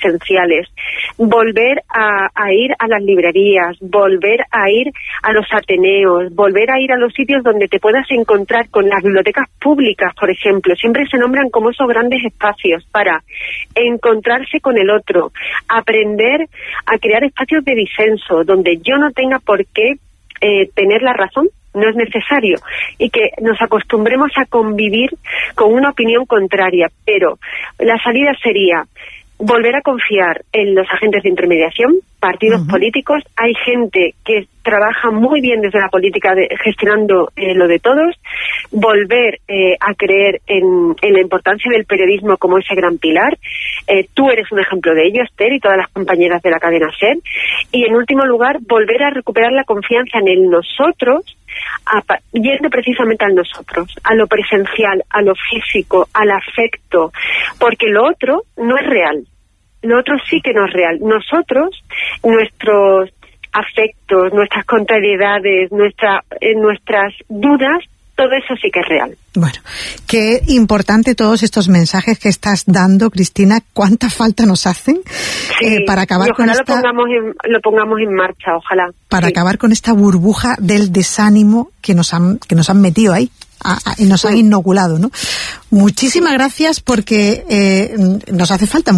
presenciales, volver a ir a las librerías, volver a ir a los ateneos, volver a ir a los sitios donde te puedas encontrar con las bibliotecas públicas, por ejemplo. Siempre se nombran como esos grandes espacios para encontrarse con el otro, aprender a crear espacios de disenso, donde yo no tenga por qué tener la razón, no es necesario, y que nos acostumbremos a convivir con una opinión contraria. Pero la salida sería volver a confiar en los agentes de intermediación, partidos políticos. Hay gente que trabaja muy bien desde la política gestionando lo de todos. Volver a creer en la importancia del periodismo como ese gran pilar. Tú eres un ejemplo de ello, Esther, y todas las compañeras de la cadena SER. Y en último lugar, volver a recuperar la confianza en el nosotros, yendo precisamente al nosotros, a lo presencial, a lo físico, al afecto, porque lo otro no es real. Lo otro sí que no es real. Nosotros, nuestros afectos, nuestras contrariedades, nuestras dudas, todo eso sí que es real. Bueno, qué importante todos estos mensajes que estás dando, Cristina. ¿Cuánta falta nos hacen para acabar con esta... lo pongamos en marcha, ojalá. Para acabar con esta burbuja del desánimo que nos han metido ahí. Y nos han inoculado, ¿no? Muchísimas gracias, porque nos hace falta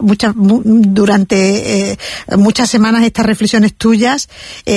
durante muchas semanas estas reflexiones tuyas,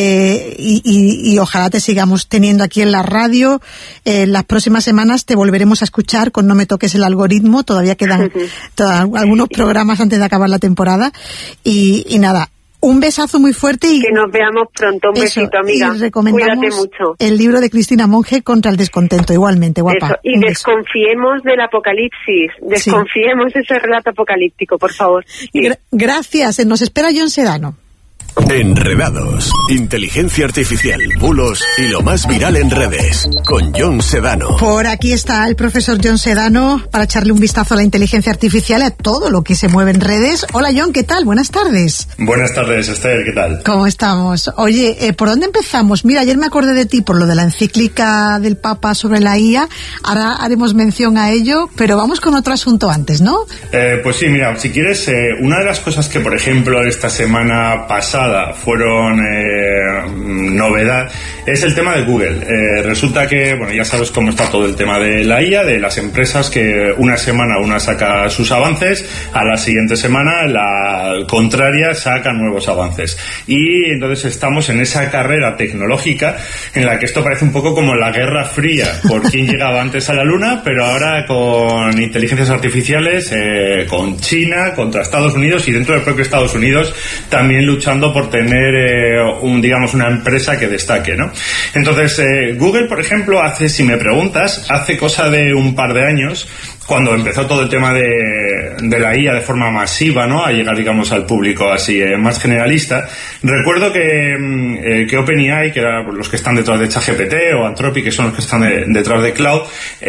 y ojalá te sigamos teniendo aquí en la radio. Las próximas semanas te volveremos a escuchar con No me toques el algoritmo. Todavía quedan algunos programas antes de acabar la temporada, y nada. Un besazo muy fuerte y... Que nos veamos pronto. Un besito, amiga. Y recomendamos Cuídate mucho. El libro de Cristina Monge, Contra el descontento. Igualmente, guapa. Eso. Y desconfiemos del apocalipsis. Desconfiemos ese relato apocalíptico, por favor. Sí. Gracias. Nos espera Jon Sedano. Enredados, inteligencia artificial, bulos y lo más viral en redes, con Jon Sedano. Por aquí está el profesor Jon Sedano para echarle un vistazo a la inteligencia artificial y a todo lo que se mueve en redes. Hola, Jon, ¿qué tal? Buenas tardes. Buenas tardes, Esther, ¿qué tal? ¿Cómo estamos? Oye, ¿por dónde empezamos? Mira, ayer me acordé de ti por lo de la encíclica del Papa sobre la IA. Ahora haremos mención a ello, pero vamos con otro asunto antes, ¿no? Pues sí, mira, si quieres, una de las cosas que, por ejemplo, esta semana pasada fueron novedad es el tema de Google. Resulta que, bueno, ya sabes cómo está todo el tema de la IA, de las empresas que una semana una saca sus avances, a la siguiente semana la contraria saca nuevos avances. Y entonces estamos en esa carrera tecnológica en la que esto parece un poco como la Guerra Fría, por quién llegaba antes a la Luna, pero ahora con inteligencias artificiales, con China contra Estados Unidos, y dentro del propio Estados Unidos también luchando por tener una empresa que destaque, ¿no? Entonces, Google, por ejemplo, si me preguntas, hace cosa de un par de años, cuando empezó todo el tema de la IA de forma masiva, ¿no?, a llegar, digamos, al público así más generalista, recuerdo que OpenAI, que eran los que están detrás de ChatGPT, o Anthropic, que son los que están detrás de Cloud,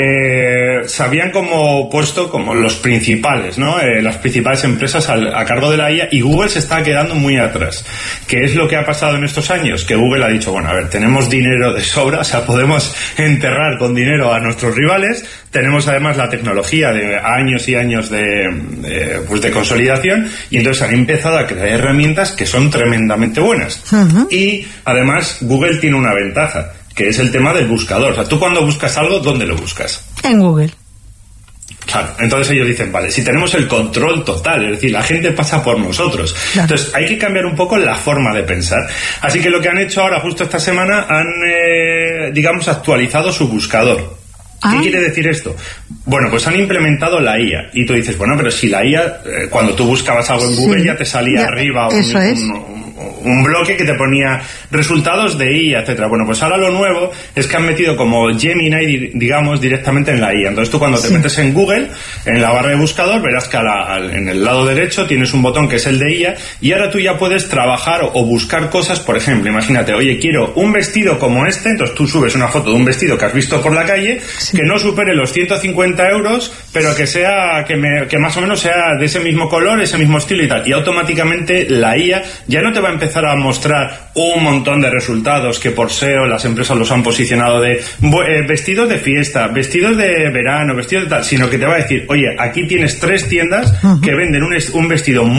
se habían como puesto como los principales, ¿no?, las principales empresas a cargo de la IA, y Google se está quedando muy atrás. ¿Qué es lo que ha pasado en estos años? Que Google ha dicho, bueno, a ver, tenemos dinero de sobra, o sea, podemos enterrar con dinero a nuestros rivales, tenemos además la tecnología de años y años de consolidación, y entonces han empezado a crear herramientas que son tremendamente buenas. Y además Google tiene una ventaja, que es el tema del buscador. O sea, tú cuando buscas algo, ¿dónde lo buscas? En Google. Claro, entonces ellos dicen, vale, si tenemos el control total, es decir, la gente pasa por nosotros. Claro. Entonces hay que cambiar un poco la forma de pensar. Así que lo que han hecho ahora, justo esta semana, han, actualizado su buscador. ¿Qué quiere decir esto? Bueno, pues han implementado la IA. Y tú dices, bueno, pero si la IA, cuando tú buscabas algo en Google, ya te salía arriba un bloque que te ponía resultados de IA, etcétera. Bueno, pues ahora lo nuevo es que han metido como Gemini, digamos, directamente en la IA. Entonces tú cuando te metes en Google, en la barra de buscador, verás que en el lado derecho tienes un botón que es el de IA, y ahora tú ya puedes trabajar o buscar cosas. Por ejemplo, imagínate, oye, quiero un vestido como este, entonces tú subes una foto de un vestido que has visto por la calle, que no supere los 150 euros, pero que sea que más o menos sea de ese mismo color, ese mismo estilo y tal. Y automáticamente la IA ya no te va a empezar a mostrar un montón de resultados que por SEO las empresas los han posicionado de vestidos de fiesta, vestidos de verano, vestidos de tal, sino que te va a decir, oye, aquí tienes 3 tiendas que venden un vestido